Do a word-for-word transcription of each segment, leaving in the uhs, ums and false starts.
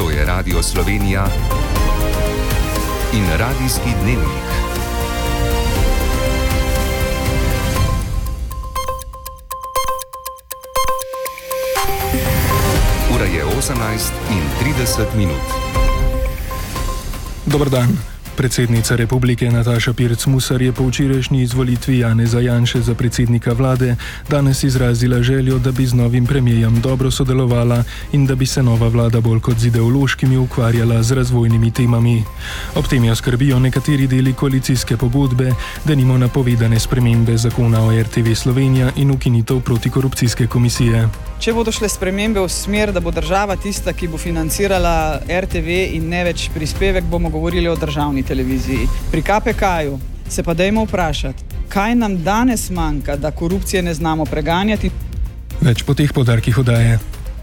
To je Radio Slovenija in Radijski dnevnik. Ura je osemnajst in trideset minut. Dober dan. Predsednica republike Nataša Pirc Musar je po včerajšnji izvolitvi Janeza Janše za predsednika vlade danes izrazila željo, da bi z novim premierjem dobro sodelovala in da bi se nova vlada bolj kot z ideološkimi ukvarjala z razvojnimi temami. Ob tem jo skrbijo nekateri deli koalicijske pogodbe, denimo napovedane spremembe zakona o R T V Slovenija in ukinitev protikorupcijske komisije. Če bodo šle spremembe v smer, da bo država tista, ki bo financirala R T V in ne več prispevek, bomo govorili o državni televiziji. Pri K P K-ju se pa dajmo vprašati, kaj nam danes manjka, da korupcije ne znamo preganjati. Več po teh poudarkih oddaje.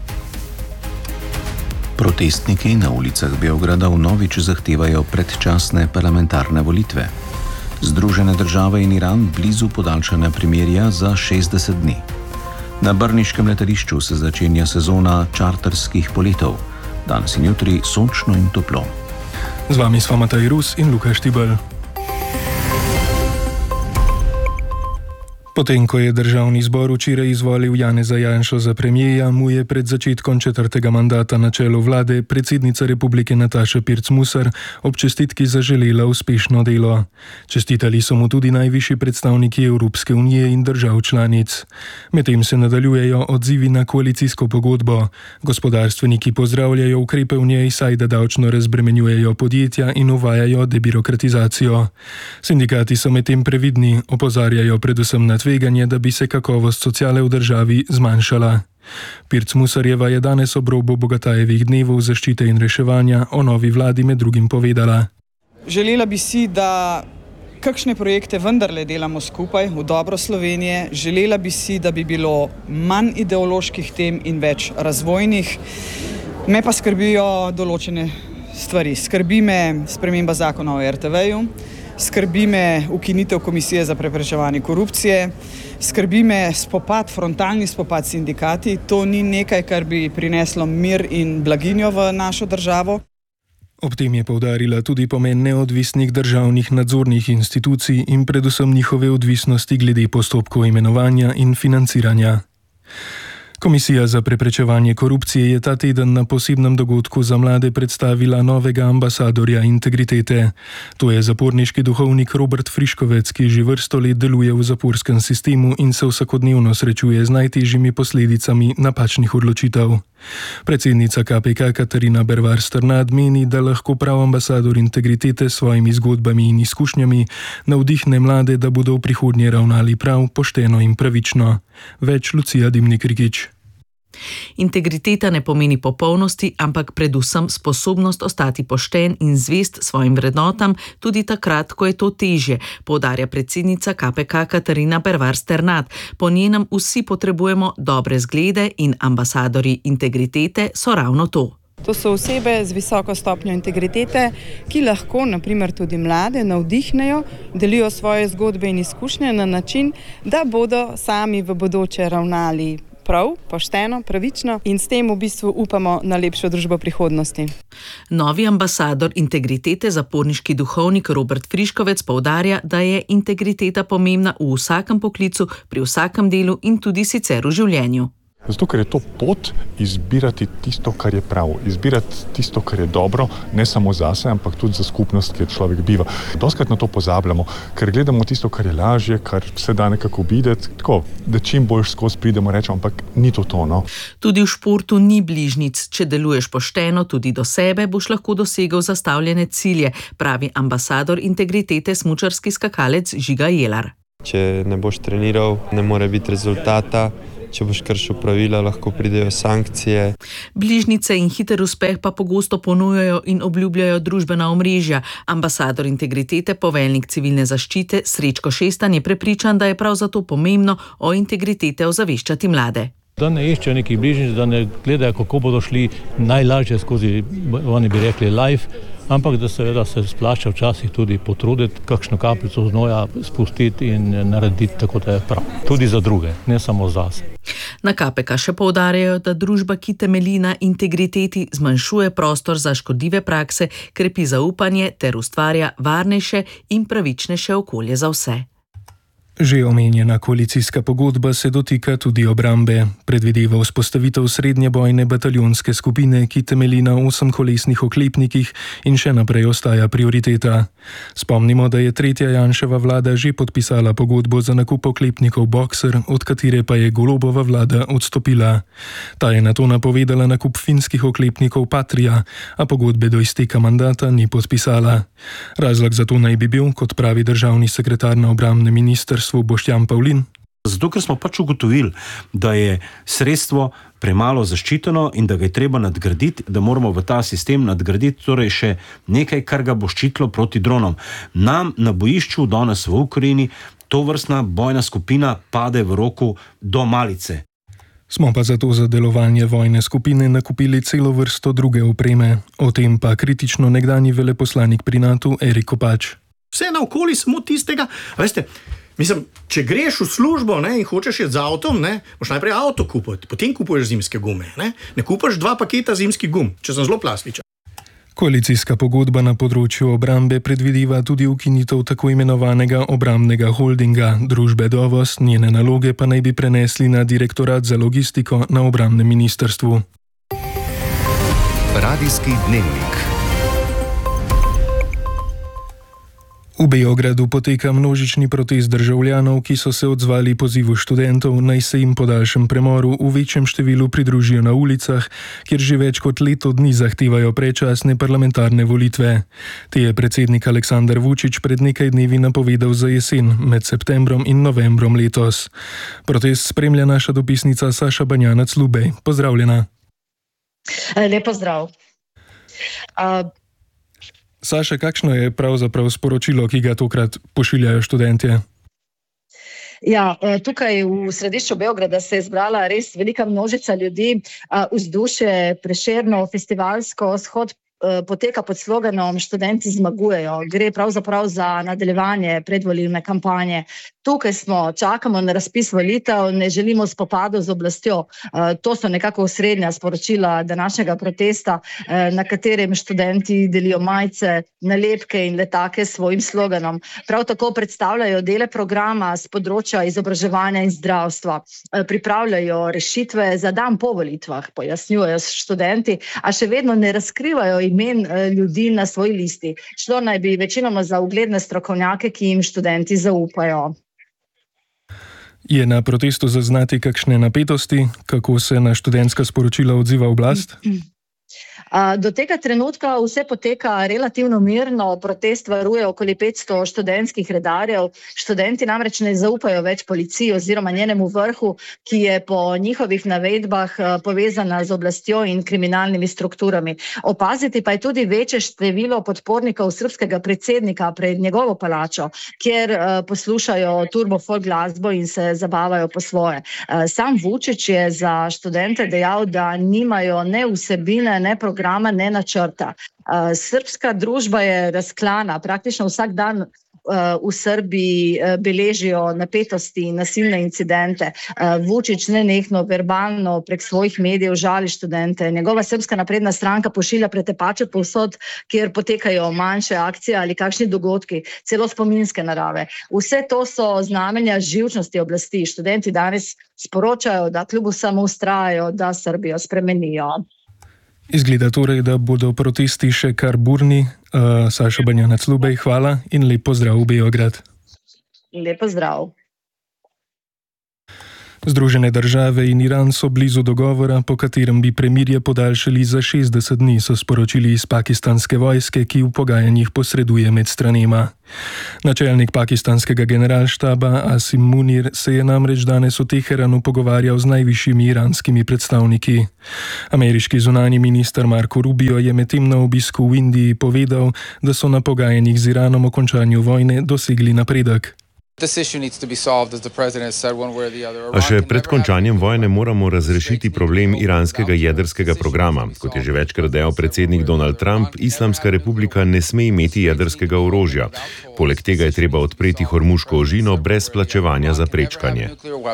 Protestniki na ulicah Beograda vnovič zahtevajo predčasne parlamentarne volitve. Združene države in Iran blizu podaljšanja primirja za šestdeset dni. Na brniškem letališču se začenja sezona čarterskih poletov. Danes in jutri sončno in toplo. Z vami sva Matej Rus in Luka Štibelj. Potem, ko je državni zbor včeraj izvolil Janeza Janšo za premierja, mu je pred začetkom četrtega mandata na čelu vlade predsednica republike Nataša Pirc Musar ob čestitki zaželela uspešno delo. Čestitali so mu tudi najvišji predstavniki Evropske unije in držav članic. Medtem se nadaljujejo odzivi na koalicijsko pogodbo. Gospodarstveniki pozdravljajo ukrepe v njej, saj da davčno razbremenjujejo podjetja in uvajajo debirokratizacijo. Sindikati so medtem previdni, opozarjajo predvsem na tveganje, da bi se kakovost sociale v državi zmanjšala. Pirc Musarjeva je danes ob robu Bogatajevih dnevov zaščite in reševanja o novi vladi med drugim povedala. Želela bi si, da kakšne projekte vendarle delamo skupaj v dobro Slovenije. Želela bi si, da bi bilo manj ideoloških tem in več razvojnih. Me pa skrbijo določene stvari. Skrbi me sprememba zakona o R T V-ju. Skrbi me ukinitev komisije za preprečevanje korupcije, skrbi me spopad, frontalni spopad s sindikati. To ni nekaj, kar bi prineslo mir in blaginjo v našo državo. Ob tem je poudarila tudi pomen neodvisnih državnih nadzornih institucij in predvsem njihove odvisnosti glede postopkov imenovanja in financiranja. Komisija za preprečevanje korupcije je ta teden na posebnem dogodku za mlade predstavila novega ambasadorja integritete. To je zaporniški duhovnik Robert Friškovec, ki že vrsto let deluje v zaporskem sistemu in se vsakodnevno srečuje z najtežjimi posledicami napačnih odločitev. Predsednica K P K Katarina Bervar Strnad meni, da lahko prav ambasador integritete s svojimi zgodbami in izkušnjami navdihne mlade, da bodo v prihodnje ravnali prav, pošteno in pravično. Več Lucija Dimnik-Rikić. Integriteta ne pomeni popolnosti, ampak predvsem sposobnost ostati pošten in zvest svojim vrednotam, tudi takrat, ko je to težje, poudarja predsednica K P K Katarina Bervar Strnad. Po njenem vsi potrebujemo dobre zglede in ambasadorji integritete so ravno to. To so osebe z visoko stopnjo integritete, ki lahko, na primer tudi mlade, navdihnejo, delijo svoje zgodbe in izkušnje na način, da bodo sami v bodoče ravnali prav, pošteno, pravično in s tem v bistvu upamo na lepšo družbo prihodnosti. Novi ambasador integritete, zaporniški duhovnik Robert Friškovec poudarja, da je integriteta pomembna v vsakem poklicu, pri vsakem delu in tudi sicer v življenju. Zato, ker je to pot izbirati tisto, kar je prav, izbirati tisto, kar je dobro, ne samo zase, ampak tudi za skupnost, kjer človek biva. Doskrat na to pozabljamo, ker gledamo tisto, kar je lažje, kar se da nekako videti, tako, da čim bolj skozi pridemo, rečemo, ampak ni to to, no. Tudi v športu ni bližnjic. Če deluješ pošteno tudi do sebe, boš lahko dosegel zastavljene cilje, pravi ambasador integritete smučarski skakalec Žiga Jelar. Če ne boš treniral, ne more biti rezultata. Če boš kršil pravila, lahko pridejo sankcije. Bližnjice in hiter uspeh pa pogosto ponujajo in obljubljajo družbena omrežja. Ambasador integritete, poveljnik civilne zaščite Srečko Šestan je prepričan, da je prav zato pomembno o integritete ozaveščati mlade. Da ne iščejo nekih bližnjic, da ne gledajo, kako bodo šli najlažje skozi, oni bi rekli, life, ampak da seveda se splača včasih tudi potruditi, kakšno kapljico znoja spustiti in narediti tako, da je prav. Tudi za druge, ne samo zase. Na K P K še poudarjajo, da družba, ki temelji na integriteti, zmanjšuje prostor za škodljive prakse, krepi zaupanje ter ustvarja varnejše in pravičnejše okolje za vse. Že omenjena koalicijska pogodba se dotika tudi obrambe. Predvideva vzpostavitev srednje bojne bataljonske skupine, ki temelji na osemkolesnih oklepnikih in še naprej ostaja prioriteta. Spomnimo, da je tretja Janševa vlada že podpisala pogodbo za nakup oklepnikov Boxer, od katere pa je Golobova vlada odstopila. Ta je nato napovedala nakup finskih oklepnikov Patria, a pogodbe do izteka mandata ni podpisala. Razlog za to naj bi bil, kot pravi državni sekretar na obrambnem ministrstvu Boštjan Pavlin. Zato, ker smo pač ugotovili, da je sredstvo premalo zaščiteno in da ga je treba nadgraditi, da moramo v ta sistem nadgraditi torej še nekaj, kar ga bo ščitilo proti dronom. Nam na bojišču danes v Ukrajini to vrstna bojna skupina pade v roku do malice. Smo pa zato za delovanje vojne skupine nakupili celo vrsto druge opreme. O tem pa kritično nekdanji veleposlanik pri natu Erik Kopač. Vse naokoli samo tistega, veste, mislim, če greš v službo, ne, in hočeš iti z avtom, ne, moš najprej avto kupiti, potem kupuješ zimske gume. Ne, ne kupaš dva paketa zimskih gum, če sem zelo plastičen. Koalicijska pogodba na področju obrambe predvideva tudi ukinitev tako imenovanega obrambnega holdinga družbe Dovoz, njene naloge pa naj bi prenesli na direktorat za logistiko na obrambnem ministrstvu. Radijski dnevnik. V Beogradu poteka množični protest državljanov, ki so se odzvali pozivu študentov, naj se jim po daljšem premoru v večjem številu pridružijo na ulicah, kjer že več kot leto dni zahtevajo predčasne parlamentarne volitve. Te je predsednik Aleksandar Vučić pred nekaj dnevi napovedal za jesen, med septembrom in novembrom letos. Protest spremlja naša dopisnica Saša Banjanac-Lubej. Pozdravljena. Lep pozdrav. Uh... Saša, kakšno je pravzaprav sporočilo, ki ga tokrat pošiljajo študentje? Ja, tukaj v središču Beograda se je zbrala res velika množica ljudi, vzdušje Prešernov, festivalsko, shod poteka pod sloganom Študenti zmagujejo. Gre pravzaprav za nadaljevanje predvolilne kampanje. Tukaj smo, čakamo na razpis volitev, ne želimo spopadov z oblastjo. To so nekako osrednja sporočila današnjega protesta, na katerem študenti delijo majice, nalepke in letake s svojim sloganom. Prav tako predstavljajo dele programa z področja izobraževanja in zdravstva. Pripravljajo rešitve za dan po volitvah, pojasnjujejo študenti, a še vedno ne razkrivajo imen ljudi na svoji listi. Šlo naj bi večinoma za ugledne strokovnjake, ki jim študenti zaupajo. Je na protestu zaznati kakšne napetosti, kako se na študentska sporočila odziva oblast? Do tega trenutka vse poteka relativno mirno, protest varuje okoli petsto študentskih redarjev. Študenti namreč ne zaupajo več policiji oziroma njenemu vrhu, ki je po njihovih navedbah povezana z oblastjo in kriminalnimi strukturami. Opaziti pa je tudi večje število podpornikov srbskega predsednika pred njegovo palačo, kjer poslušajo turbo folk glasbo in se zabavajo po svoje. Sam Vučić je za študente dejal, da nimajo ne vsebine, ne programa, ne načrta. Srbska družba je razklana, praktično vsak dan v Srbiji beležijo napetosti in nasilne incidente. Vučić nenehno verbalno prek svojih medijev žali študente. Njegova Srbska napredna stranka pošilja pretepače povsod, kjer potekajo manjše akcije ali kakšni dogodki, celo spominske narave. Vse to so znamenja živčnosti oblasti. Študenti danes sporočajo, da kljub vsemu vztrajajo, da Srbijo spremenijo. Izgleda torej, da bodo protesti še kar burni. Uh, Saša Banjanac-Lubej, hvala in lep pozdrav v Beograd. Lep pozdrav. Združene države in Iran so blizu dogovora, po katerem bi premirje podaljšali za šestdeset dni, so sporočili iz pakistanske vojske, ki v pogajanjih posreduje med stranema. Načelnik pakistanskega generalštaba Asim Munir se je namreč danes v Teheranu pogovarjal z najvišjimi iranskimi predstavniki. Ameriški zunanji minister Marco Rubio je medtem na obisku v Indiji povedal, da so na pogajanjih z Iranom o končanju vojne dosegli napredek. A še pred končanjem vojne moramo razrešiti problem iranskega jedrskega programa. Kot je že večkrat dejal predsednik Donald Trump, Islamska republika ne sme imeti jedrskega orožja. Poleg tega je treba odpreti Hormuško ožino brez plačevanja za prečkanje.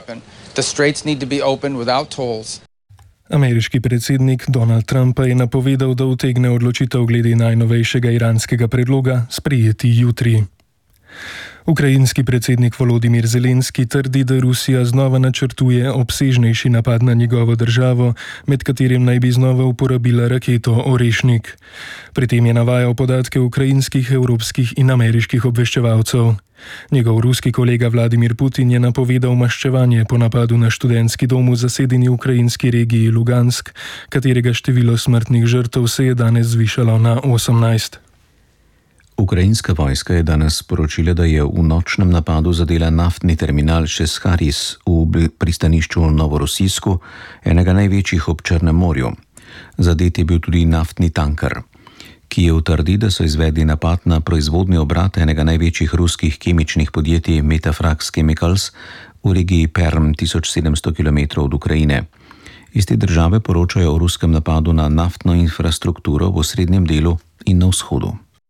Ameriški predsednik Donald Trump je napovedal, da utegne odločitev glede najnovejšega iranskega predloga sprejeti jutri. Ukrajinski predsednik Volodimir Zelenski trdi, da Rusija znova načrtuje obsežnejši napad na njegovo državo, med katerim naj bi znova uporabila raketo Orešnik. Pri tem je navajal podatke ukrajinskih, evropskih in ameriških obveščevalcev. Njegov ruski kolega Vladimir Putin je napovedal maščevanje po napadu na študentski dom v zasedeni ukrajinski regiji Lugansk, katerega število smrtnih žrtev se je danes zvišalo na osemnajst. Ukrajinska vojska je danes sporočila, da je v nočnem napadu zadela naftni terminal Šesharis v pristanišču v Novorosijsku, enega največjih ob Črnem morju. Zadet je bil tudi naftni tanker. Kijev trdi, da so izvedli napad na proizvodni obrat enega največjih ruskih kemičnih podjetij Metafrax Chemicals v regiji Perm, tisoč sedemsto kilometrov od Ukrajine. Iz te države poročajo o ruskem napadu na naftno infrastrukturo v osrednjem delu in na vzhodu.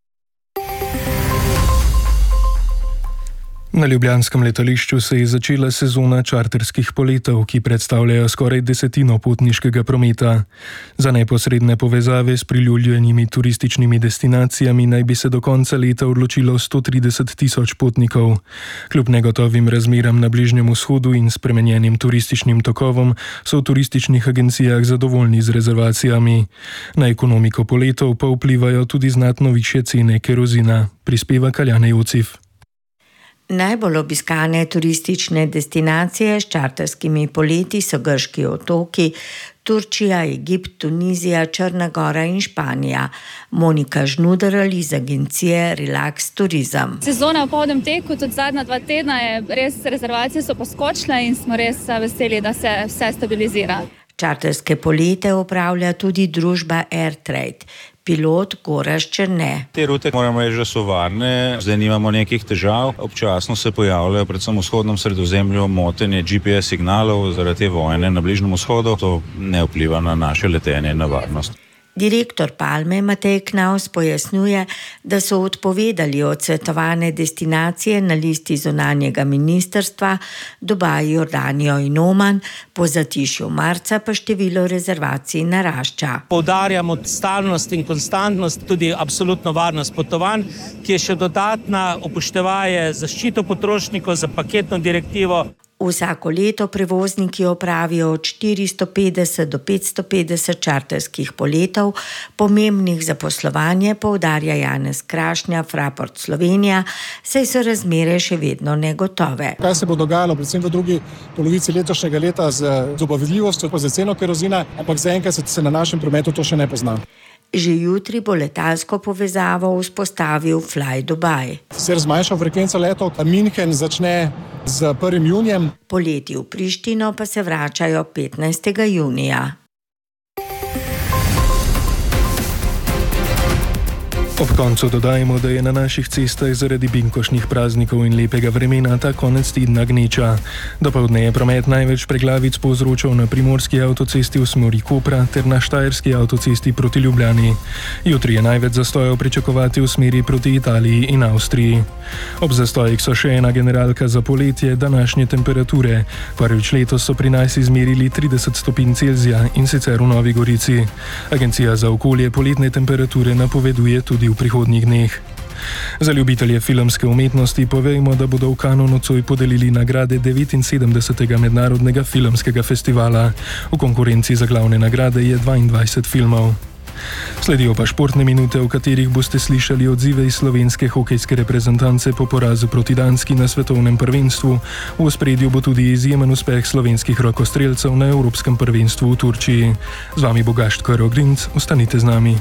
Na ljubljanskem letališču se je začela sezona čarterskih poletov, ki predstavljajo skoraj desetino potniškega prometa. Za neposredne povezave s priljubljenimi turističnimi destinacijami naj bi se do konca leta odločilo sto trideset tisoč potnikov. Kljub negotovim razmeram na Bližnjem vzhodu in spremenjenim turističnim tokovom so v turističnih agencijah zadovoljni z rezervacijami. Na ekonomiko poletov pa vplivajo tudi znatno višje cene kerozina, prispeva Kaljana Jocif. Najbolj obiskane turistične destinacije s čarterskimi poleti so grški otoki, Turčija, Egipt, Tunizija, Črna Gora in Španija. Monika Žnuderl iz agencije Relax Tourism. Sezona v polnem teku, tudi zadnja dva tedna, je res, rezervacije so poskočile in smo res veseli, da se vse stabilizira. Čarterske polete upravlja tudi družba Airtrade. Pilot Goraš Černe. Te rute moramo reči, da so varne, zdaj nimamo nekih težav. Občasno se pojavljajo predvsem v vzhodnem Sredozemlju motenje G P S signalov zaradi te vojne na Bližnjem vzhodu. To ne vpliva na naše letenje in na varnost. Direktor Palme Matej Knaus pojasnjuje, da so odpovedali odsvetovane destinacije na listi zunanjega ministrstva, Dubaj, Jordanijo in Oman, po zatišju marca pa število rezervacij narašča. Poudarjamo stalnost in konstantnost, tudi absolutno varnost potovanj, ki je še dodatna, upoštevaje zaščito potrošnikov za paketno direktivo. Vsako leto prevozniki opravijo od štiristo petdeset do petsto petdeset čarterskih poletov, pomembnih za poslovanje, poudarja Janez Krašnja, Fraport Slovenija, saj so razmere še vedno negotove. Kaj se bo dogajalo predvsem v drugi polovici letošnjega leta z dobavljivostjo, pa za ceno kerozina, ampak zaenkrat se na našem prometu to še ne pozna. Že jutri bo letalsko povezavo vzpostavil Fly Dubai. Se zmanjša frekvenca letov, München začne z prvim junijem. Poleti v Prištino pa se vračajo petnajstega junija. Ob koncu dodajmo, da je na naših cestah zaradi binkošnih praznikov in lepega vremena ta konec tedna gneča. Dopoldne je promet največ preglavic povzročal na primorski avtocesti v smeri Kopra ter na štajerski avtocesti proti Ljubljani. Jutri je največ zastojev pričakovati v smeri proti Italiji in Avstriji. Ob zastojih so še ena generalka za poletje, današnje temperature. Prvič letos so pri nas izmerili trideset stopinj Celzija in sicer v Novi Gorici. Agencija za okolje poletne temperature napoveduje tudi v prihodnjih dneh. Za ljubitelje filmske umetnosti povejmo, da bodo v Kanu nocoj podelili nagrade devetinsedemdesetega mednarodnega filmskega festivala. V konkurenci za glavne nagrade je dvaindvajset filmov. Sledijo pa športne minute, v katerih boste slišali odzive iz slovenske hokejske reprezentance po porazu proti Danski na svetovnem prvenstvu. V ospredju bo tudi izjemen uspeh slovenskih rokostrelcev na evropskem prvenstvu v Turčiji. Z vami bo Gašt Karogrinc, ostanite z nami.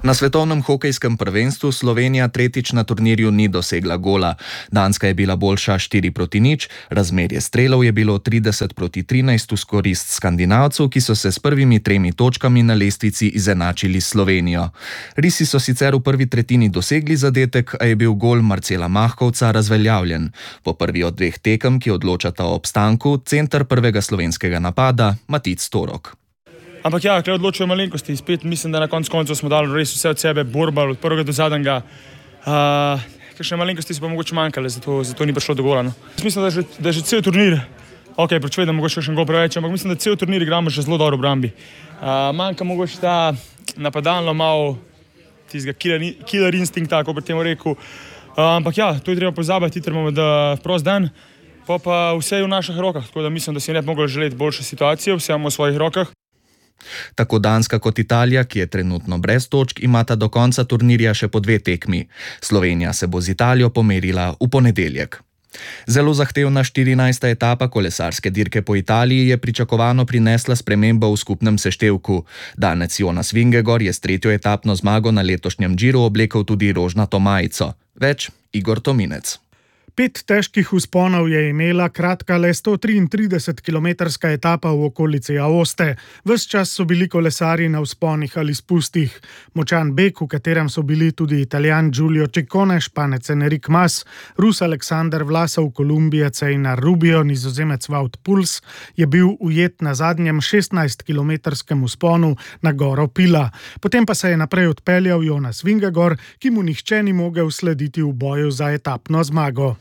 Na svetovnem hokejskem prvenstvu Slovenija tretjič na turnirju ni dosegla gola. Danska je bila boljša štiri proti nič, razmerje strelov je bilo trideset proti trinajst v korist Skandinavcev, ki so se s prvimi tremi točkami na lestvici izenačili s Slovenijo. Risi so sicer v prvi tretjini dosegli zadetek, a je bil gol Marcela Mahkovca razveljavljen. Po prvi od dveh tekem, ki odločata o obstanku, center prvega slovenskega napada Matic Torok. Ampak ja, tukaj odločujejo malenkosti. Spet mislim, da na koncu koncev smo dali res vse od sebe, borbali od prvega do zadnjega. Uh, kakšne malenkosti so pa mogoče manjkale, zato, zato ni prišlo do gola. No. Mislim, da je, že, da je že cel turnir, ok, pričujem, da mogoče še en gol preveč, ampak mislim, da cel turnir igramo že zelo dobro v brambi. Uh, manjka mogoče ta napadalno malo tistega killer, killer instinkta, kako bi temu rekel. Uh, ampak ja, to je treba pozabiti, hitro imamo da prost dan, pa pa vse je v naših rokah, tako da mislim, da si ne bi mogli želeti boljše situacije, vse imamo v svojih rokah. Tako Danska kot Italija, ki je trenutno brez točk, imata do konca turnirja še po dve tekmi. Slovenija se bo z Italijo pomerila v ponedeljek. Zelo zahtevna štirinajsta etapa kolesarske dirke po Italiji je pričakovano prinesla spremembo v skupnem seštevku. Danec Jonas Vingegaard je s tretjo etapno zmago na letošnjem Giru oblekel tudi rožnato majico. Več Igor Tominec. Pet težkih vzponov je imela kratka le sto triintridesetkilometrska etapa v okolici Aoste. Ves čas so bili kolesarji na vzponih ali spustih. Močan beg, v katerem so bili tudi Italijan Giulio Ciccone, Španec Enric Mas, Rus Aleksander Vlasov, Kolumbijec Einar Rubio, Nizozemec Wout Puls, je bil ujet na zadnjem šestnajstkilometrskem vzponu na goro Pila. Potem pa se je naprej odpeljal Jonas Vingegaard, ki mu nihče ni mogel slediti v boju za etapno zmago.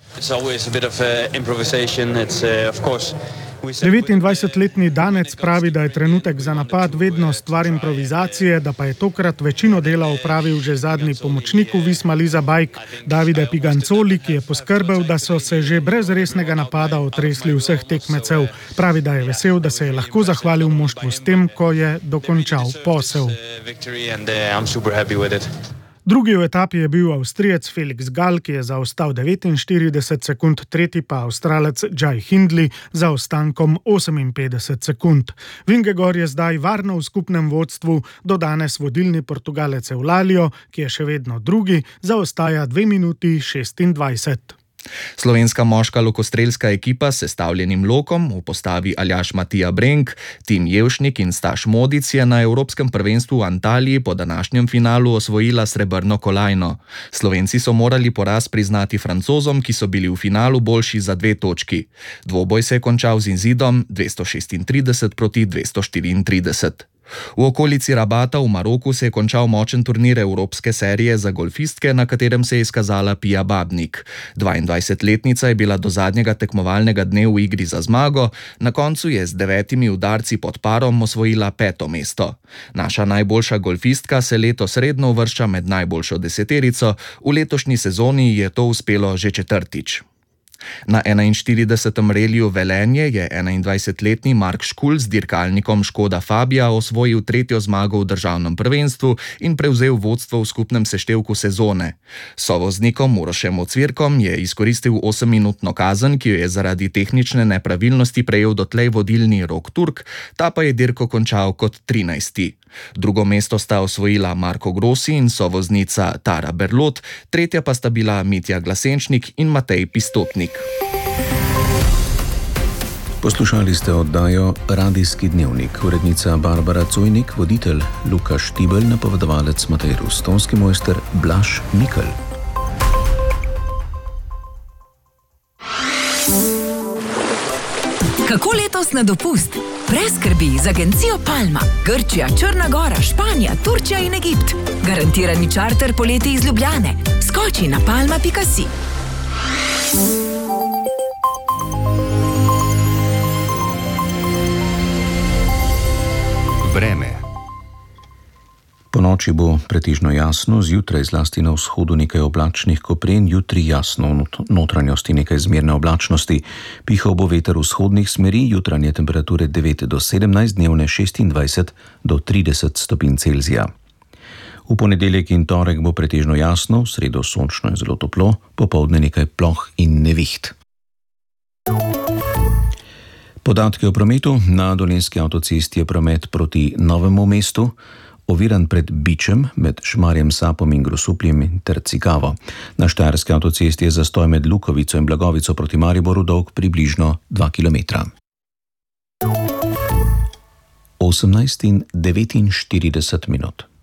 devetindvajsetletni Danec pravi, da je trenutek za napad vedno stvar improvizacije, da pa je tokrat večino dela opravil že zadnji pomočnik v Visma Liza Bike, Davide Pigancoli, ki je poskrbel, da so se že brez resnega napada otresli vseh tekmecev. Pravi, da je vesel, da se je lahko zahvalil moštvu s tem, ko je dokončal posel. Drugi v etapi je bil Avstrijec Felix Gall, ki je zaostal devetinštirideset sekund, tretji pa Avstralec Jai Hindley za ostankom oseminpetdeset sekund. Vingegaard je zdaj varno v skupnem vodstvu, do danes vodilni Portugalec Eulalio, ki je še vedno drugi, zaostaja dve minuti šestindvajset. Slovenska moška lokostrelska ekipa s sestavljenim lokom v postavi Aljaž Matija Brenk, Tim Jevšnik in Staš Modic je na Evropskem prvenstvu v Antaliji po današnjem finalu osvojila srebrno kolajno. Slovenci so morali poraz priznati Francozom, ki so bili v finalu boljši za dve točki. Dvoboj se je končal z izidom dvesto šestintrideset proti dvesto štiriintrideset. V okolici Rabata v Maroku se je končal močen turnir Evropske serije za golfistke, na katerem se je izkazala Pia Babnik. dvaindvajsetletnica je bila do zadnjega tekmovalnega dne v igri za zmago, na koncu je z devetimi udarci pod parom osvojila peto mesto. Naša najboljša golfistka se letos redno uvršča med najboljšo deseterico, v letošnji sezoni je to uspelo že četrtič. Na enainštiridesetem reliju Velenje je enaindvajsetletni Mark Škulj z dirkalnikom Škoda Fabia osvojil tretjo zmago v državnem prvenstvu in prevzel vodstvo v skupnem seštevku sezone. Sovoznikom Urošem Ocvirkom je izkoristil osemminutno kazen, ki jo je zaradi tehnične nepravilnosti prejel dotlej vodilni Rok Turk, ta pa je dirko končal kot trinajsti. Drugo mesto sta osvojila Marko Grossi in sovoznica Tara Berlot, tretja pa sta bila Mitja Glasenčnik in Matej Pistotnik. Poslušali ste oddajo Radijski dnevnik, urednica Barbara Cojnik, voditelj Luka Štibelj, napovedovalec Matej Rus, tonski mojster Blaž Mikl. Kako letos na dopust? Brez skrbi z agencijo Palma. Grčija, Črna Gora, Španija, Turčija in Egipt. Garantirani čarter poleti iz Ljubljane. Skoči na palma pika si. Vreme. Po noči bo pretežno jasno, zjutraj zlasti na vzhodu nekaj oblačnih kopren, jutri jasno v notranjosti nekaj zmerne oblačnosti. Pihal bo veter vzhodnih smeri, jutranje temperature devet do sedemnajst, dnevne šestindvajset do trideset stopinj Celzija. V ponedeljek in torek bo pretežno jasno, v sredo sončno in zelo toplo, popoldne nekaj ploh in neviht. Podatki o prometu. Na Dolenjski avtocesti je promet proti Novemu mestu oviran pred Bičem med Šmarjem Sapom in Grosupljem ter Cikavo. Na štajerski avtocesti je zastoj med Lukovico in Blagovico proti Mariboru dolg približno dva kilometra. osemnajst in devetinštirideset minut.